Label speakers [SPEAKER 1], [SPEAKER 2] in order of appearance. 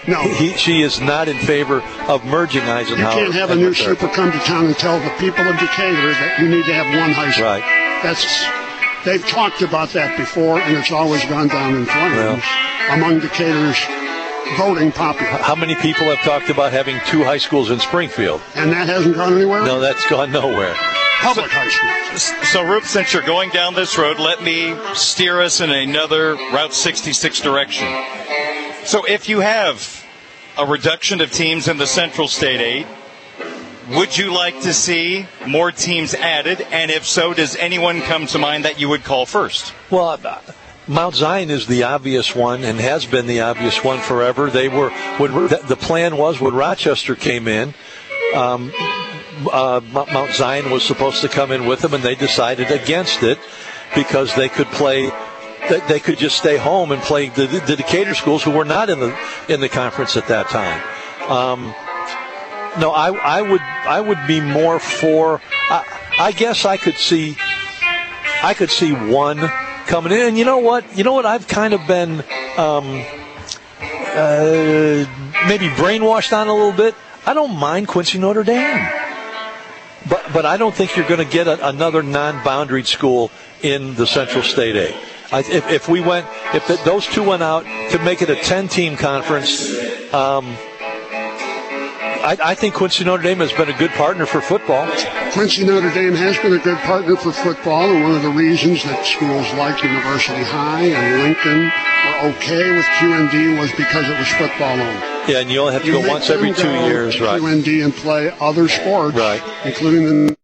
[SPEAKER 1] No.
[SPEAKER 2] She is not in favor of merging Eisenhower.
[SPEAKER 1] You can't have a new super come to town and tell the people of Decatur that you need to have one high school.
[SPEAKER 2] Right.
[SPEAKER 1] They've talked about that before, and it's always gone down in flames among Decatur's voting populace.
[SPEAKER 2] How many people have talked about having 2 high schools in Springfield?
[SPEAKER 1] And that hasn't gone anywhere?
[SPEAKER 2] No, that's gone nowhere.
[SPEAKER 1] Public high schools.
[SPEAKER 3] So, Ruth, since you're going down this road, let me steer us in another Route 66 direction. So if you have a reduction of teams in the Central State 8, would you like to see more teams added? And if so, does anyone come to mind that you would call first?
[SPEAKER 2] Well, Mount Zion is the obvious one and has been the obvious one forever. The plan was when Rochester came in, Mount Zion was supposed to come in with them, and they decided against it because they could play. They could just stay home and play the Decatur schools who were not in the conference at that time. No, I would be more for. I guess I could see one coming in. And you know what? I've kind of been maybe brainwashed on a little bit. I don't mind Quincy Notre Dame, but I don't think you're going to get another non-boundaried school in the Central State 8. If those 2 went out to make it a 10-team conference, I think Quincy Notre Dame has been a good partner for football.
[SPEAKER 1] Quincy Notre Dame has been a good partner for football, and one of the reasons that schools like University High and Lincoln were okay with QND was because it was football only.
[SPEAKER 2] Yeah, and you only have to go once every 2 years, right?
[SPEAKER 1] QND and play other sports,
[SPEAKER 2] right,
[SPEAKER 1] including the